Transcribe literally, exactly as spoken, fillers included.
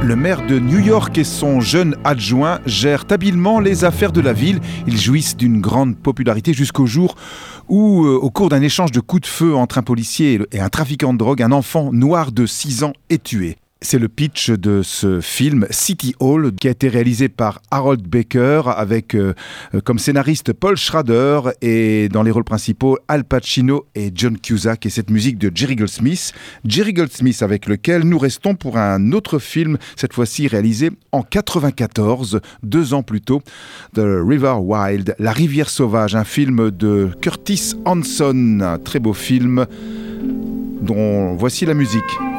Le maire de New York et son jeune adjoint gèrent habilement les affaires de la ville. Ils jouissent d'une grande popularité jusqu'au jour où, euh, au cours d'un échange de coups de feu entre un policier et un trafiquant de drogue, un enfant noir de six ans est tué. C'est le pitch de ce film City Hall qui a été réalisé par Harold Baker avec euh, comme scénariste Paul Schrader et dans les rôles principaux Al Pacino et John Cusack, et cette musique de Jerry Goldsmith. Jerry Goldsmith avec lequel nous restons pour un autre film, cette fois-ci réalisé en quatre-vingt-quatorze, deux ans plus tôt, The River Wild, La rivière sauvage, un film de Curtis Hanson, un très beau film dont voici la musique.